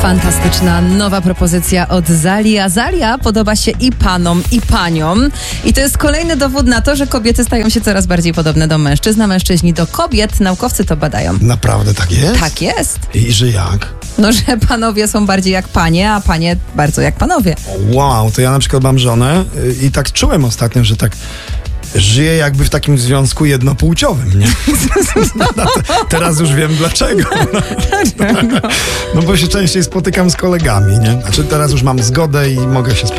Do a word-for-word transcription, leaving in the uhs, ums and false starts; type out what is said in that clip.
Fantastyczna nowa propozycja od Zali, a Zalia podoba się i panom, i paniom. I to jest kolejny dowód na to, że kobiety stają się coraz bardziej podobne do mężczyzn, a mężczyźni do kobiet. Naukowcy to badają. Naprawdę tak jest? Tak jest. I że jak? No, że panowie są bardziej jak panie, a panie bardzo jak panowie. Wow, to ja na przykład mam żonę i tak czułem ostatnio, że tak żyję jakby w takim związku jednopłciowym, nie? No, no, teraz już wiem dlaczego. No, no bo się częściej spotykam z kolegami, nie? Znaczy teraz już mam zgodę i mogę się